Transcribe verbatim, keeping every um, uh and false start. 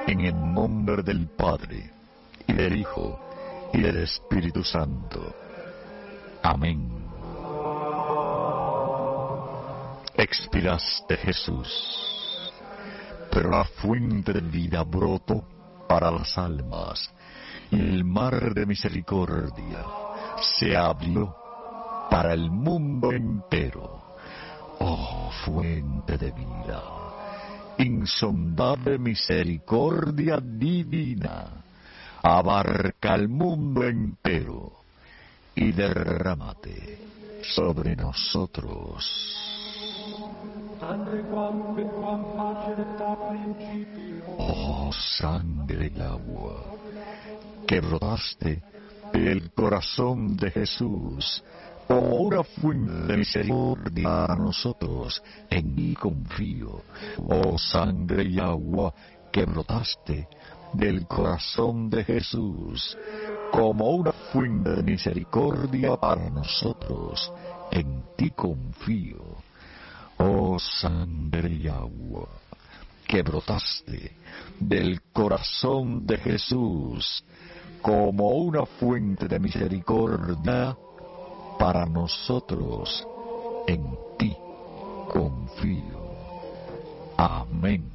En el nombre del Padre, y del Hijo, y del Espíritu Santo. Amén. Expiraste, Jesús, pero la fuente de vida brotó para las almas, y el mar de misericordia se abrió para el mundo entero. Oh, fuente de vida, insondable misericordia divina, abarca el mundo entero y derrámate sobre nosotros. Oh, sangre y agua, que brotaste del corazón de Jesús como una fuente de misericordia a nosotros, en ti confío. Oh, sangre y agua, que brotaste del corazón de Jesús como una fuente de misericordia para nosotros, en ti confío. Oh, sangre y agua, que brotaste del corazón de Jesús como una fuente de misericordia para nosotros, en ti confío. Amén.